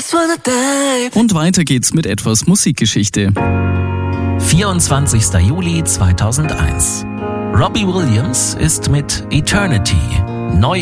Und weiter geht's mit etwas Musikgeschichte. 24. Juli 2001. Robbie Williams ist mit Eternity neu